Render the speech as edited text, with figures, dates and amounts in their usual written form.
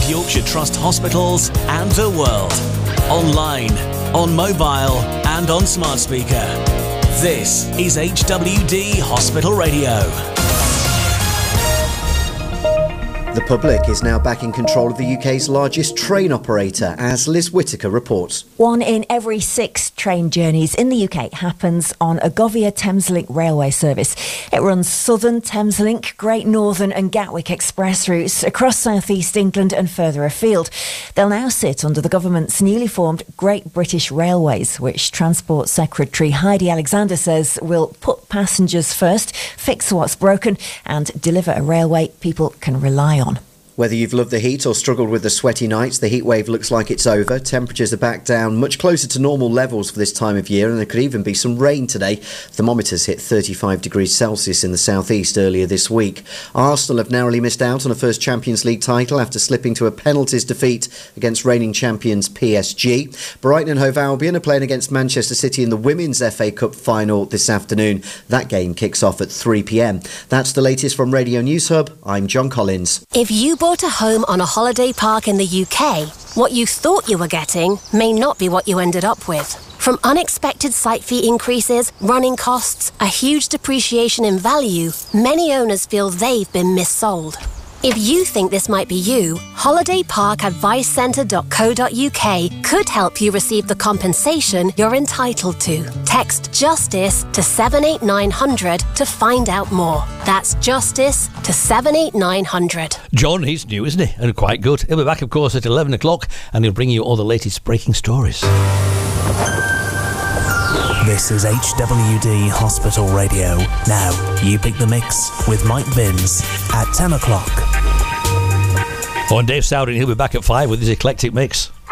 Yorkshire Trust hospitals and the world. Online, on mobile and on smart speaker. This is HWD Hospital Radio. The public is now back in control of the UK's largest train operator, as Liz Whittaker reports. 1 in every 6 train journeys in the UK happens on a Agovia Thameslink railway service. It runs Southern, Thameslink, Great Northern and Gatwick Express routes across South East England and further afield. They'll now sit under the government's newly formed Great British Railways, which Transport Secretary Heidi Alexander says will put passengers first, fix what's broken and deliver a railway people can rely on. Whether you've loved the heat or struggled with the sweaty nights, the heatwave looks like it's over. Temperatures are back down much closer to normal levels for this time of year, and there could even be some rain today. Thermometers hit 35 degrees Celsius in the southeast earlier this week. Arsenal have narrowly missed out on a first Champions League title after slipping to a penalties defeat against reigning champions PSG. Brighton and Hove Albion are playing against Manchester City in the Women's FA Cup final this afternoon. That game kicks off at 3 p.m. That's the latest from Radio News Hub. I'm John Collins. If you bought a home on a holiday park in the UK, what you thought you were getting may not be what you ended up with. From unexpected site fee increases, running costs, a huge depreciation in value, many owners feel they've been missold. If you think this might be you, holidayparkadvicecentre.co.uk could help you receive the compensation you're entitled to. Text JUSTICE to 78900 to find out more. That's JUSTICE to 78900. John, he's new, isn't he? And quite good. He'll be back, of course, at 11 o'clock and he'll bring you all the latest breaking stories. This is HWD Hospital Radio. Now, you pick the mix with Mike Binns at 10 o'clock. Oh, and Dave Sowden, he'll be back at 5 with his eclectic mix.